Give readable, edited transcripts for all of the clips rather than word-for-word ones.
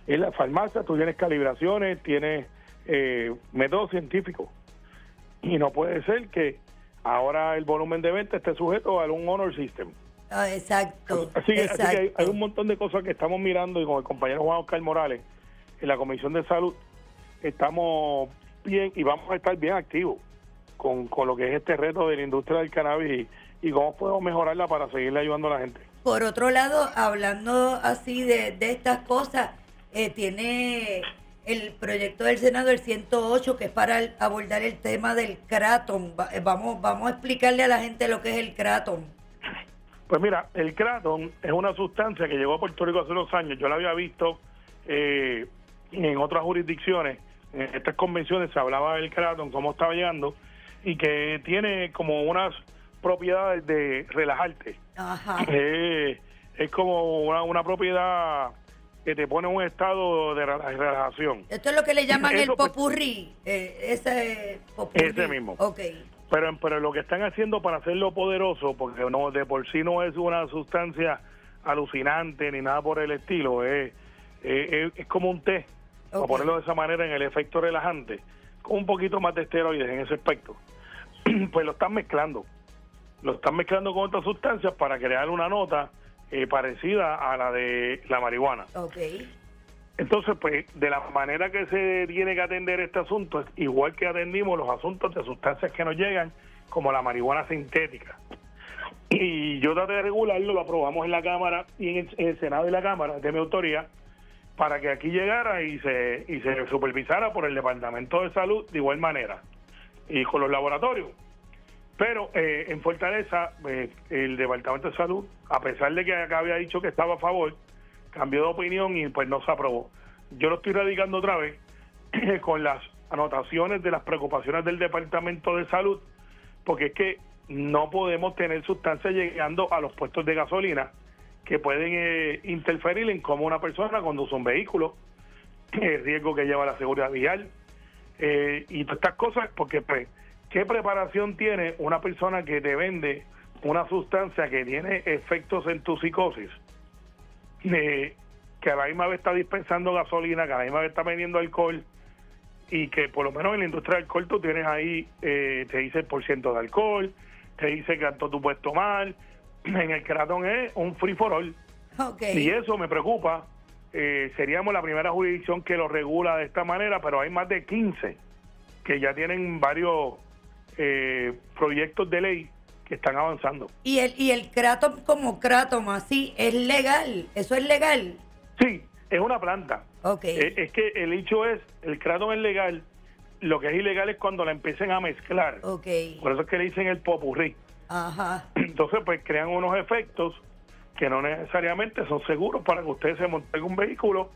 En la farmacia tú tienes calibraciones, tienes métodos científicos. Y no puede ser que ahora el volumen de venta esté sujeto a un honor system. Exacto. Así que hay un montón de cosas que estamos mirando, y con el compañero Juan Oscar Morales en la Comisión de Salud estamos bien y vamos a estar bien activos con lo que es este reto de la industria del cannabis y cómo podemos mejorarla para seguirle ayudando a la gente. Por otro lado, hablando así de estas cosas, tiene el proyecto del Senado, el 108, que es para abordar el tema del Kratom. Vamos a explicarle a la gente lo que es el Kratom. Pues mira, el Kratom es una sustancia que llegó a Puerto Rico hace unos años. Yo la había visto en otras jurisdicciones. En estas convenciones se hablaba del Kratom, cómo estaba llegando, y que tiene como unas propiedades de relajarte. Ajá. Es como una propiedad que te pone en un estado de relajación. Esto es lo que le llaman Eso, el popurrí. Ese popurrí. Ese mismo. Ok. Pero lo que están haciendo para hacerlo poderoso, porque no de por sí no es una sustancia alucinante ni nada por el estilo, es como un té, para ponerlo de esa manera, en el efecto relajante, con un poquito más de esteroides en ese aspecto. Pues lo están mezclando con otras sustancias para crear una nota parecida a la de la marihuana. Okay. Entonces, pues, de la manera que se tiene que atender este asunto, es igual que atendimos los asuntos de sustancias que nos llegan, como la marihuana sintética. Y yo traté de regularlo, lo aprobamos en la Cámara y en el Senado y la Cámara, de mi autoría, para que aquí llegara y se supervisara por el Departamento de Salud de igual manera, y con los laboratorios. Pero en Fortaleza, el Departamento de Salud, a pesar de que acá había dicho que estaba a favor, cambió de opinión y pues no se aprobó. Yo lo estoy radicando otra vez con las anotaciones de las preocupaciones del Departamento de Salud, porque es que no podemos tener sustancias llegando a los puestos de gasolina que pueden interferir en cómo una persona conduce un vehículo, el riesgo que lleva la seguridad vial, y todas estas cosas, porque pues, ¿qué preparación tiene una persona que te vende una sustancia que tiene efectos en tu psicosis? Que a la misma vez está dispensando gasolina, que a la misma vez está vendiendo alcohol, y que por lo menos en la industria del alcohol tú tienes ahí, te dice el % de alcohol, te dice cuánto tú puedes tomar. En el Kratom es un free for all. Okay. Y eso me preocupa. Seríamos la primera jurisdicción que lo regula de esta manera, pero hay más de 15 que ya tienen varios proyectos de ley que están avanzando. ¿Y el Kratom como Kratom así es legal? ¿Eso es legal? Sí, es una planta. Okay. Es que el hecho es, el Kratom es legal, lo que es ilegal es cuando la empiecen a mezclar. Okay. Por eso es que le dicen el popurrí. Ajá. Entonces, pues crean unos efectos que no necesariamente son seguros para que usted se monte en un vehículo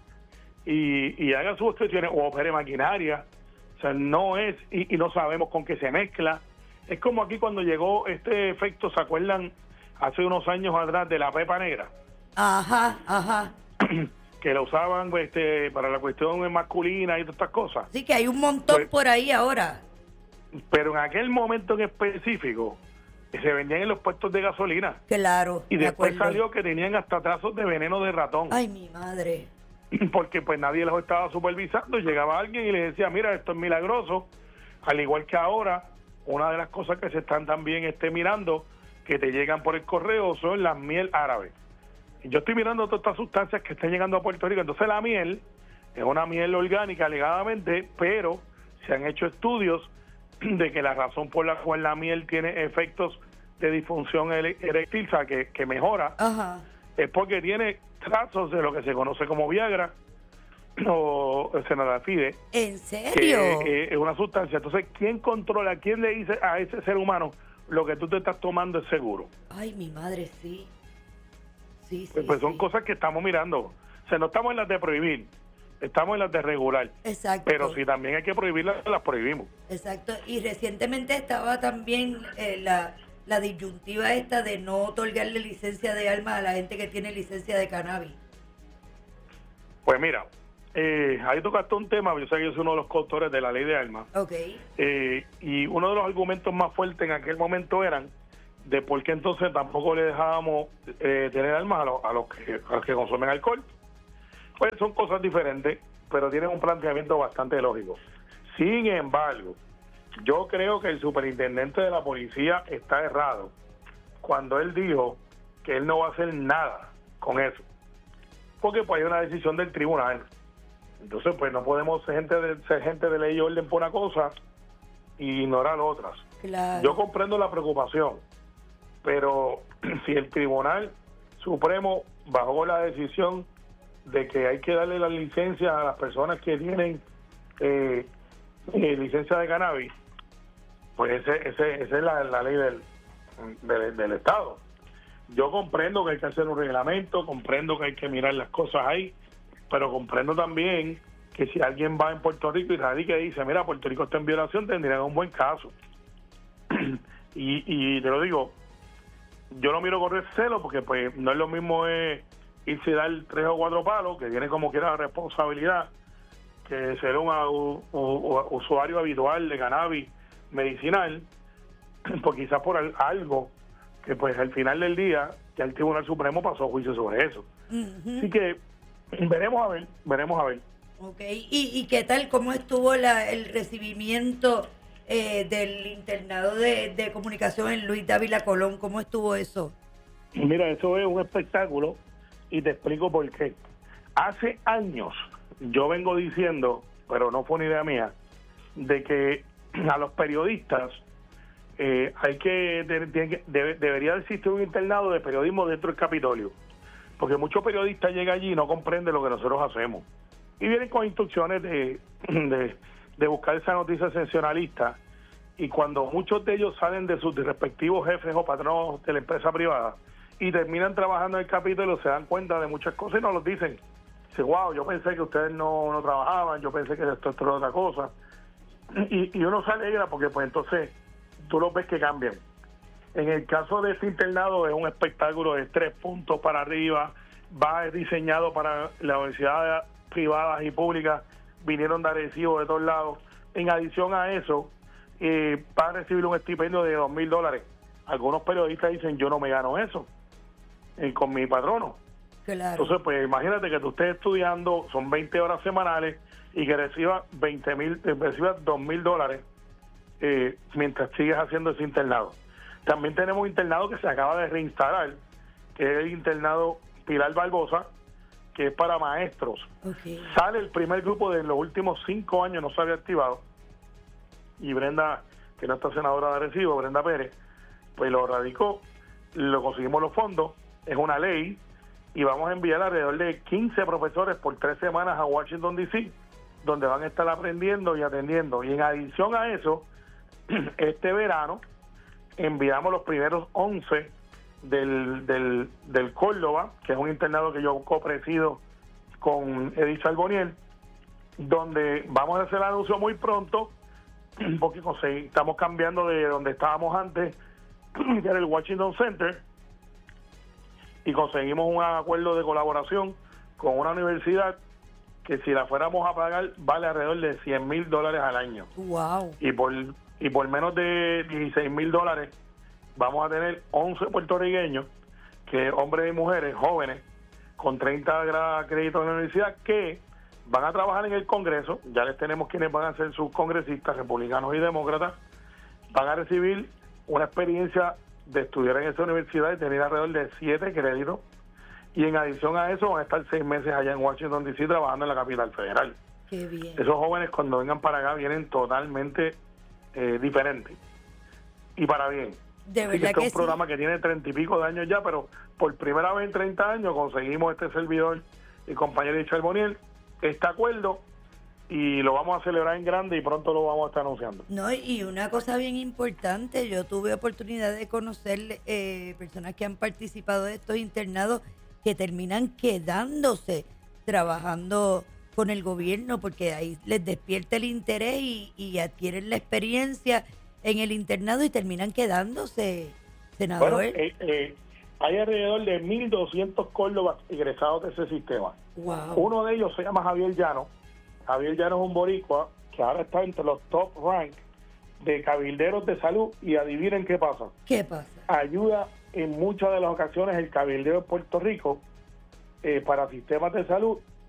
y haga sus expresiones o opere maquinaria. O sea, no es, y no sabemos con qué se mezcla. Es como aquí cuando llegó este efecto, ¿se acuerdan? Hace unos años atrás de la pepa negra. Ajá, ajá. Que la usaban para la cuestión masculina y todas estas cosas. Sí, que hay un montón Pues, por ahí ahora. Pero en aquel momento en específico, se vendían en los puestos de gasolina. Claro. Y después acuerdo. salió que tenían hasta trazos de veneno de ratón. Ay, mi madre. Porque pues nadie los estaba supervisando. Llegaba alguien y le decía, mira, esto es milagroso. Al igual que ahora, una de las cosas que se están también mirando, que te llegan por el correo, son las miel árabes. Y yo estoy mirando todas estas sustancias que están llegando a Puerto Rico. Entonces la miel es una miel orgánica alegadamente, pero se han hecho estudios de que la razón por la cual la miel tiene efectos de disfunción eréctil, o sea, que mejora, Ajá. es porque tiene trazos de lo que se conoce como Viagra o Senadafide. ¿En serio? Que es una sustancia. Entonces, ¿quién controla? ¿Quién le dice a ese ser humano lo que tú te estás tomando es seguro? Ay, mi madre, sí. Sí, sí. Pues son sí. cosas que estamos mirando. O sea, no estamos en las de prohibir, estamos en las de regular. Exacto. Pero si también hay que prohibirlas, las prohibimos. Exacto. Y recientemente estaba también la disyuntiva esta de no otorgarle licencia de armas a la gente que tiene licencia de cannabis. Pues mira, ahí tocaste un tema, yo sé que yo soy uno de los coautores de la ley de armas. Okay. Y uno de los argumentos más fuertes en aquel momento eran de por qué entonces tampoco le dejábamos tener armas a los que consumen alcohol. Pues son cosas diferentes, pero tienen un planteamiento bastante lógico. Sin embargo, yo creo que el superintendente de la policía está errado cuando él dijo que él no va a hacer nada con eso, porque pues hay una decisión del tribunal. Entonces pues no podemos ser gente de ley y orden por una cosa y ignorar otras. Claro. Yo comprendo la preocupación, pero si el Tribunal Supremo bajó la decisión de que hay que darle la licencia a las personas que tienen licencia de cannabis, pues esa es la ley del Estado. Yo comprendo que hay que hacer un reglamento, comprendo que hay que mirar las cosas ahí, pero comprendo también que si alguien va en Puerto Rico y radica y dice, mira, Puerto Rico está en violación, tendrían un buen caso. y te lo digo, yo no miro con recelo porque pues no es lo mismo irse a dar 3 o 4 palos, que tiene como quiera la responsabilidad, que ser un usuario habitual de cannabis medicinal, pues quizás por algo que pues al final del día ya el Tribunal Supremo pasó juicio sobre eso. Uh-huh. Así que veremos a ver. Okay. ¿Y qué tal? ¿Cómo estuvo el recibimiento del internado de comunicación en Luis Dávila Colón? ¿Cómo estuvo eso? Mira, eso es un espectáculo y te explico por qué. Hace años yo vengo diciendo, pero no fue una idea mía, de que a los periodistas debería existir un internado de periodismo dentro del Capitolio, porque muchos periodistas llegan allí y no comprenden lo que nosotros hacemos y vienen con instrucciones de buscar esa noticia sensacionalista, y cuando muchos de ellos salen de sus respectivos jefes o patronos de la empresa privada y terminan trabajando en el Capitolio, se dan cuenta de muchas cosas y nos lo dicen. Dice, wow, yo pensé que ustedes no trabajaban, yo pensé que esto era otra cosa, y uno se alegra porque pues entonces tú los ves que cambian. En el caso de este internado es un espectáculo de 3 puntos para arriba, va diseñado para las universidades privadas y públicas, vinieron de Arecibo de todos lados. En adición a eso, va a recibir un estipendio de $2,000. Algunos periodistas dicen, yo no me gano eso con mi patrono. Claro. Entonces, pues imagínate que tú estés estudiando, son 20 horas semanales, y que recibas $2,000 mientras sigues haciendo ese internado. También tenemos un internado que se acaba de reinstalar, que es el internado Pilar Barbosa, que es para maestros. Okay. Sale el primer grupo de los últimos 5 años, no se había activado, y Brenda, que no está senadora de Arecibo, Brenda Pérez, pues lo radicó, lo conseguimos los fondos, es una ley, y vamos a enviar alrededor de 15 profesores por 3 semanas a Washington, D.C., donde van a estar aprendiendo y atendiendo. Y en adición a eso, este verano enviamos los primeros 11 del Córdoba, que es un internado que yo copresido con Edith Charboniel, donde vamos a hacer el anuncio muy pronto, porque estamos cambiando de donde estábamos antes, que era el Washington Center, y conseguimos un acuerdo de colaboración con una universidad que si la fuéramos a pagar vale alrededor de $100,000 al año. Wow. Y por menos de $16,000 vamos a tener 11 puertorriqueños, que hombres y mujeres jóvenes con 30 créditos en la universidad, que van a trabajar en el Congreso. Ya les tenemos quienes van a ser sus congresistas, republicanos y demócratas. Van a recibir una experiencia de estudiar en esa universidad y tener alrededor de 7 créditos, y en adición a eso van a estar 6 meses allá en Washington, D.C. trabajando en la capital federal. Qué bien. Esos jóvenes cuando vengan para acá vienen totalmente diferentes, y para bien. De Así verdad este que es un programa que tiene 30 y pico de años ya, pero por primera vez en 30 años conseguimos este servidor y compañero de Charboniel este acuerdo, y lo vamos a celebrar en grande y pronto lo vamos a estar anunciando. No, y una cosa bien importante, yo tuve oportunidad de conocer personas que han participado de estos internados que terminan quedándose trabajando con el gobierno, porque ahí les despierta el interés y adquieren la experiencia en el internado y terminan quedándose, senador. Bueno, hay alrededor de 1,200 Córdobas egresados de ese sistema. Wow. Uno de ellos se llama Javier Llano. Javier Llano es un boricua que ahora está entre los top rank de cabilderos de salud, y adivinen qué pasa. ¿Qué pasa? Ayuda en muchas de las ocasiones el cabildeo de Puerto Rico para sistemas de salud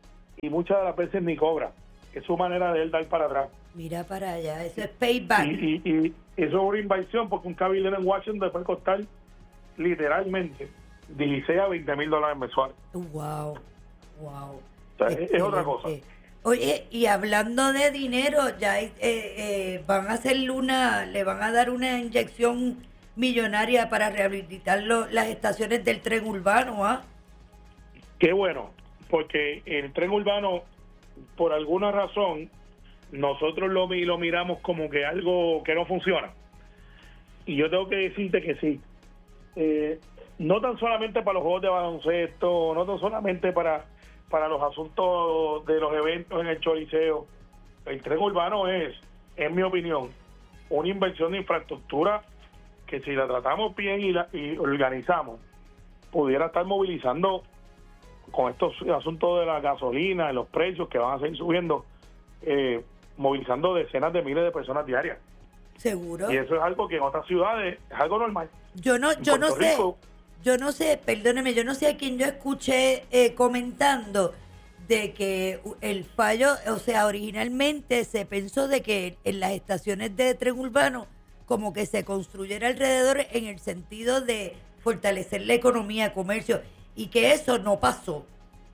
y muchas de las veces ni cobra. Es su manera de él dar para atrás. Mira para allá, eso es payback. Y eso es una inversión, porque un cabildero en Washington te puede costar literalmente 16 a $20,000 mensuales. Wow. O sea, es otra cosa. Oye, y hablando de dinero, ya van a hacerle le van a dar una inyección millonaria para rehabilitar las estaciones del tren urbano, ¿ah? Qué bueno, porque el tren urbano, por alguna razón, nosotros lo miramos como que algo que no funciona. Y yo tengo que decirte que sí. No tan solamente para los juegos de baloncesto, no tan solamente para los asuntos de los eventos en el Choliseo. El tren urbano es, en mi opinión, una inversión de infraestructura que si la tratamos bien y organizamos, pudiera estar movilizando con estos asuntos de la gasolina, de los precios que van a seguir subiendo, movilizando decenas de miles de personas diarias. Seguro. Y eso es algo que en otras ciudades es algo normal. Yo no sé, perdóneme, yo no sé a quién yo escuché comentando de que el fallo, o sea, originalmente se pensó de que en las estaciones de tren urbano como que se construyera alrededor en el sentido de fortalecer la economía, comercio, y que eso no pasó.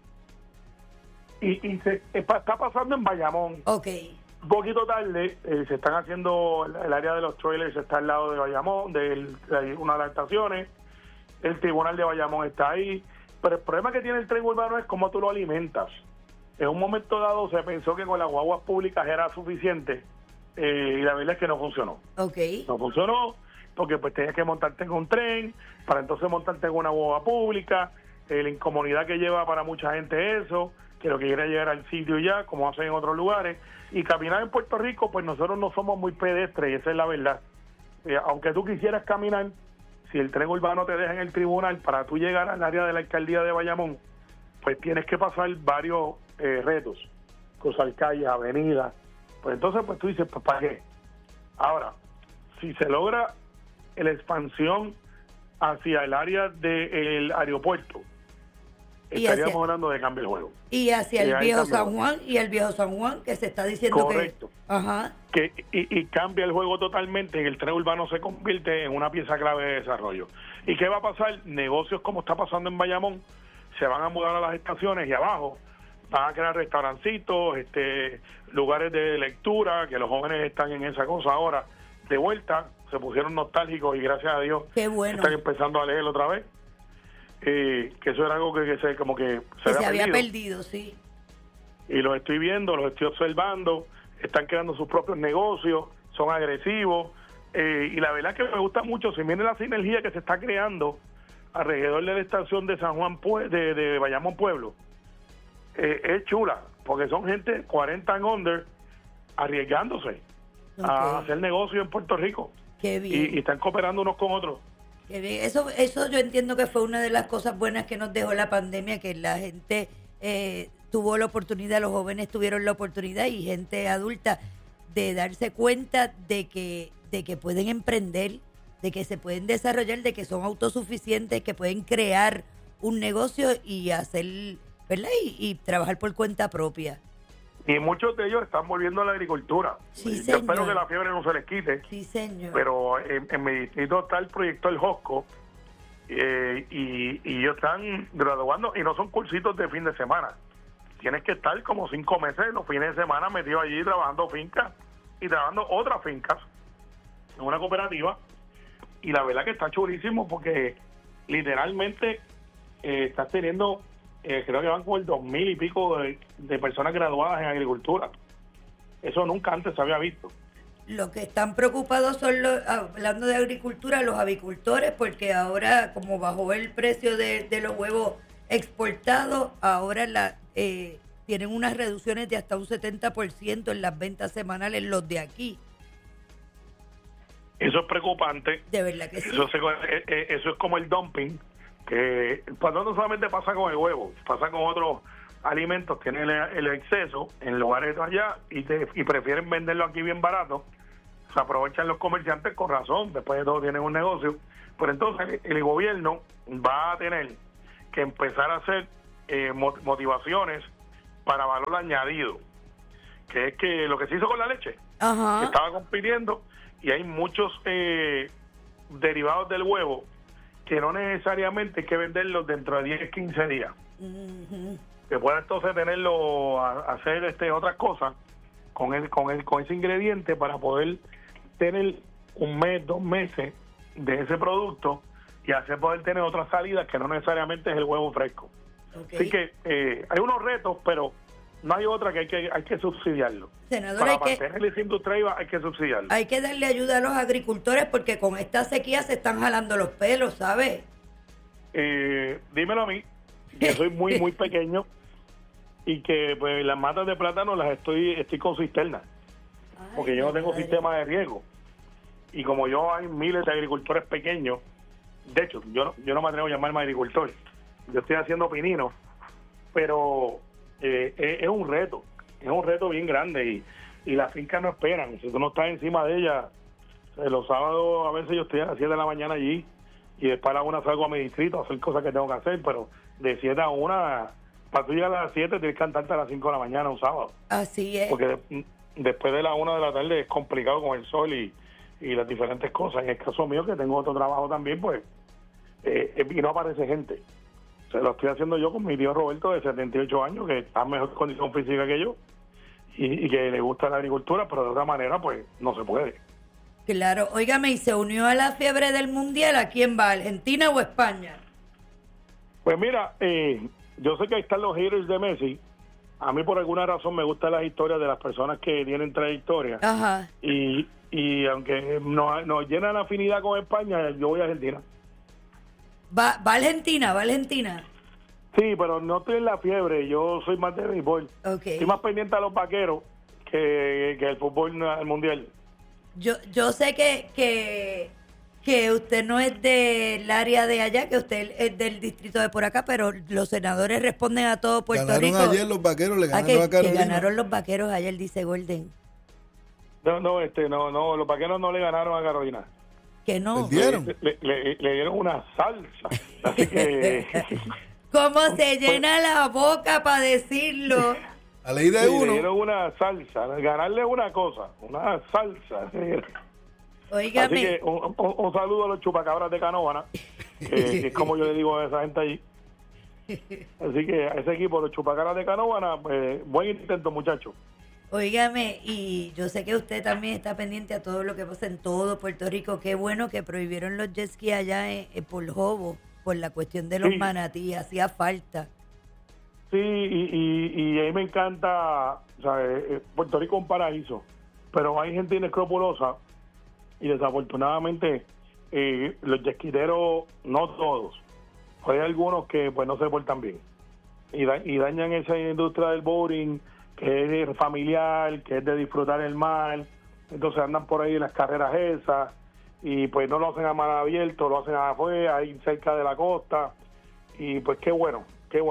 Y está pasando en Bayamón. Ok. Un poquito tarde, se están haciendo, el área de los trailers está al lado de Bayamón, de una de las estaciones, el tribunal de Bayamón está ahí, pero el problema que tiene el tren urbano es cómo tú lo alimentas. En un momento dado se pensó que con las guaguas públicas era suficiente, y la verdad es que no funcionó. Okay. No funcionó porque pues tenías que montarte en un tren, para entonces montarte en una guagua pública, la incomodidad que lleva para mucha gente eso, que lo que quiere llegar al sitio ya, como hacen en otros lugares, y caminar en Puerto Rico, pues nosotros no somos muy pedestres, y esa es la verdad. Aunque tú quisieras caminar, si el tren urbano te deja en el tribunal, para tú llegar al área de la alcaldía de Bayamón, pues tienes que pasar varios retos, cruzar calles, avenidas, pues entonces pues tú dices, pues ¿para qué? Ahora, si se logra la expansión hacia el área del aeropuerto, estaríamos hablando de cambio de juego. Y hacia el viejo San Juan, que se está diciendo correcto, ajá, y cambia el juego totalmente, y el tren urbano se convierte en una pieza clave de desarrollo. ¿Y qué va a pasar? Negocios como está pasando en Bayamón se van a mudar a las estaciones, y abajo van a crear restaurancitos, lugares de lectura, que los jóvenes están en esa cosa ahora de vuelta, se pusieron nostálgicos y gracias a Dios qué bueno, están empezando a leer otra vez. Que eso era algo que se había perdido, sí. Y los estoy viendo, los estoy observando, están creando sus propios negocios, son agresivos, y la verdad que me gusta mucho, si viene la sinergia que se está creando alrededor de la estación de San Juan, de Bayamón Pueblo, es chula, porque son gente 40 and under arriesgándose a hacer negocio en Puerto Rico. Qué bien. Y están cooperando unos con otros. Qué bien. Eso yo entiendo que fue una de las cosas buenas que nos dejó la pandemia, que la gente tuvo la oportunidad, los jóvenes tuvieron la oportunidad y gente adulta de darse cuenta de que pueden emprender, de que se pueden desarrollar, de que son autosuficientes, que pueden crear un negocio y hacer, ¿verdad? Y trabajar por cuenta propia. Y muchos de ellos están volviendo a la agricultura. Sí, yo espero que la fiebre no se les quite. Sí, señor. Pero en mi distrito está el proyecto El Josco, y ellos están graduando, y no son cursitos de fin de semana. Tienes que estar como 5 meses los fines de semana metido allí trabajando fincas y trabajando otras fincas en una cooperativa. Y la verdad que está chulísimo porque literalmente estás teniendo, creo que van con el 2,000 y pico de personas graduadas en agricultura. Eso nunca antes se había visto. Los que están preocupados son, hablando de agricultura, los avicultores, porque ahora, como bajó el precio de los huevos exportados, ahora tienen unas reducciones de hasta un 70% en las ventas semanales, los de aquí. Eso es preocupante. De verdad que sí. Eso es como el dumping, que no solamente pasa con el huevo, pasa con otros alimentos, tienen el exceso en lugares de allá y prefieren venderlo aquí bien barato. Se aprovechan los comerciantes con razón, después de todo tienen un negocio. Pero entonces el gobierno va a tener que empezar a hacer motivaciones para valor añadido, que es que lo que se hizo con la leche, Ajá. que estaba compitiendo, y hay muchos derivados del huevo que no necesariamente hay que venderlos dentro de 10, 15 días. Que pueda entonces tenerlo, hacer otras cosas con ese ingrediente para poder tener un mes, 2 meses de ese producto y hacer poder tener otras salidas que no necesariamente es el huevo fresco. Okay. Así que hay unos retos, pero no hay otra que hay que subsidiarlo. Senador, Para mantener esa industria viva hay que subsidiarlo. hay que darle ayuda a los agricultores porque con esta sequía se están jalando los pelos, ¿sabes? Dímelo a mí, que soy muy, muy pequeño y que pues las matas de plátano las estoy con cisterna, porque yo no tengo sistema de riego. Y como yo hay miles de agricultores pequeños, de hecho, yo no me atrevo a llamarme agricultor, yo estoy haciendo pininos, pero es un reto bien grande y las fincas no esperan. Si tú no estás encima de ellas, los sábados a veces yo estoy a las 7 de la mañana allí y después a la 1 salgo a mi distrito a hacer cosas que tengo que hacer, pero de 7 a 1, para tú llegar a las 7 tienes que cantarte a las 5 de la mañana un sábado. Así es. Porque después de la 1 de la tarde es complicado con el sol y las diferentes cosas. En el caso mío, que tengo otro trabajo también, pues, y no aparece gente. Se lo estoy haciendo yo con mi tío Roberto, de 78 años, que está en mejor condición física que yo, y que le gusta la agricultura, pero de otra manera, pues, no se puede. Claro, óigame, ¿y se unió a la fiebre del mundial? ¿A quién va? ¿Argentina o España? Pues mira, yo sé que ahí están los haters de Messi. A mí por alguna razón me gustan las historias de las personas que tienen trayectoria. Ajá. Y aunque nos llena la afinidad con España, yo voy a Argentina. ¿Va Argentina? ¿Va Argentina? Sí, pero no estoy en la fiebre, yo soy más de béisbol. Okay. Estoy más pendiente a los vaqueros que el fútbol el mundial. Yo sé que usted no es del área de allá, que usted es del distrito de por acá, pero los senadores responden a todo Puerto Rico. Ganaron ayer los vaqueros, le ganaron a que Carolina. ganaron los vaqueros ayer, dice Golden. No, los vaqueros no le ganaron a Carolina. Que no. ¿Perdieron? Le dieron una salsa. Así que... ¿Cómo se llena la boca para decirlo? A ley de sí, uno. le dieron una salsa. Ganarle una cosa, una salsa. Óigame. Así que un saludo a los chupacabras de Canóvana, que es como yo le digo a esa gente allí. Así que a ese equipo, los chupacabras de Canóvana, buen intento, muchachos. Óigame, y yo sé que usted también está pendiente a todo lo que pasa en todo Puerto Rico. Qué bueno que prohibieron los jet ski allá por Jobo, por la cuestión de los manatíes, hacía falta. Sí, y a mí me encanta, o sea, Puerto Rico es un paraíso, pero hay gente inescrupulosa y desafortunadamente los yesquiteros, no todos, hay algunos que pues no se portan bien y dañan esa industria del boating, que es familiar, que es de disfrutar el mar. Entonces andan por ahí en las carreras esas y pues no lo hacen a mar abierto, lo hacen afuera, ahí cerca de la costa, y pues qué bueno.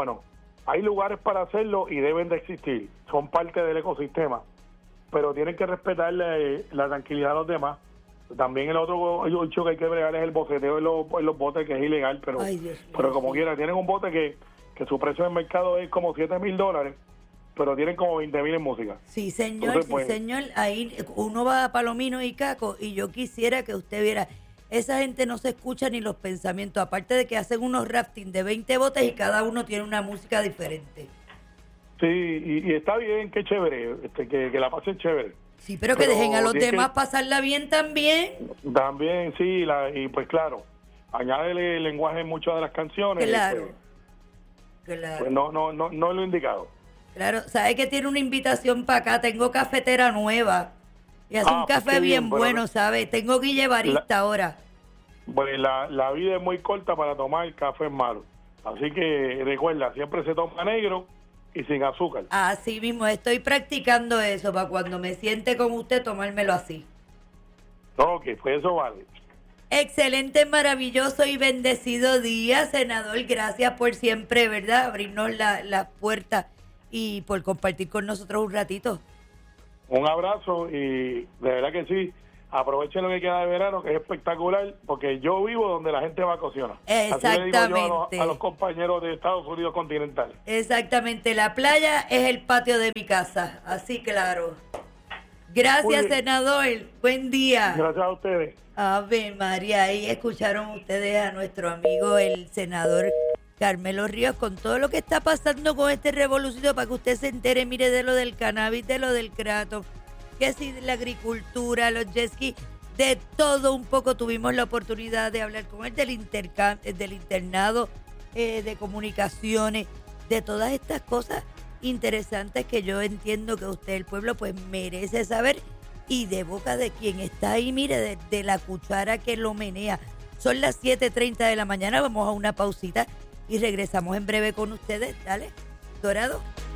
Hay lugares para hacerlo y deben de existir, son parte del ecosistema, pero tienen que respetar la tranquilidad de los demás. También el otro hecho que hay que bregar es el boceteo en los botes, que es ilegal, pero como quiera, tienen un bote que su precio en el mercado es como $7,000, pero tienen como 20,000 en música. Sí, señor, entonces, pues, señor. Ahí uno va a Palomino y Caco, y yo quisiera que usted viera, esa gente no se escucha ni los pensamientos, aparte de que hacen unos rafting de 20 botes y cada uno tiene una música diferente. Sí, y está bien, qué chévere, que la pasen chévere. Sí, pero que dejen a los demás pasarla bien también. También, sí, y pues claro, añádele el lenguaje en muchas de las canciones. Claro, pues, claro. pues no es lo indicado. Claro, ¿sabe que tiene una invitación para acá? Tengo cafetera nueva y hace un café pues bien bueno, ¿sabe? Tengo Guille Barista ahora. Pues la vida es muy corta para tomar café malo. Así que recuerda, siempre se toma negro y sin azúcar. Así mismo, estoy practicando eso para cuando me siente con usted tomármelo así. Ok, pues eso vale. Excelente, maravilloso y bendecido día, senador. Gracias por siempre, ¿verdad? Abrirnos la puerta y por compartir con nosotros un ratito. Un abrazo y de verdad que sí, aprovechen lo que queda de verano, que es espectacular, porque yo vivo donde la gente vacaciona. Exactamente. Así le digo yo a los compañeros de Estados Unidos continental. Exactamente, la playa es el patio de mi casa, así claro. Gracias, senador. Buen día. Gracias a ustedes. Ave María, ahí escucharon ustedes a nuestro amigo el senador Carmelo Ríos con todo lo que está pasando con este revolucionario, para que usted se entere, mire, de lo del cannabis, de lo del kratom, que si de la agricultura, los jet ski, de todo un poco. Tuvimos la oportunidad de hablar con él del internado de comunicaciones, de todas estas cosas interesantes que yo entiendo que usted, el pueblo, pues merece saber, y de boca de quien está ahí, mire, de la cuchara que lo menea. Son las 7:30 de la mañana, vamos a una pausita y regresamos en breve con ustedes. Dale, Dorado.